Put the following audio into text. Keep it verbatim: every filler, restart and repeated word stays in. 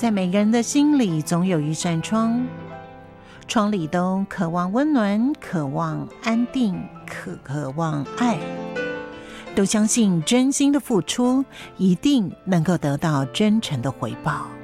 在每个人的心里总有一扇窗，窗里都渴望温暖，渴望安定，可渴望爱，都相信真心的付出一定能够得到真诚的回报。